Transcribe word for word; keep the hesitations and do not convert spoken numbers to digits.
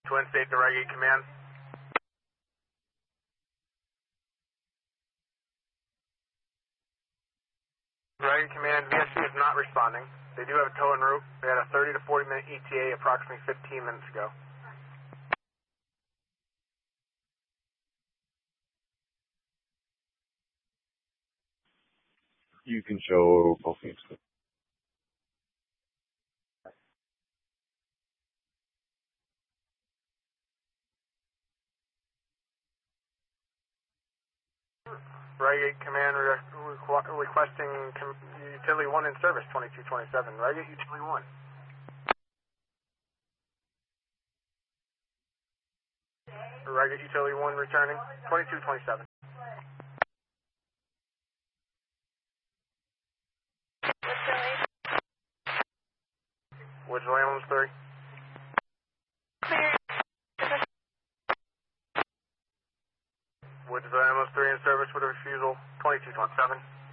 Twin State to Reg eight Command. Reg eight Command, V S C is not responding. They do have a tow en route. They had a thirty to forty minute E T A approximately fifteen minutes ago. You can show both names. Reg eight Command re requ requesting com Utility one in service, twenty-two twenty-seven. Reg eight Utility one. Reg eight Utility one returning, twenty-two twenty-seven. Woods Ambulance three. Woods Ambulance three in service with a refusal, twenty-two twenty-seven.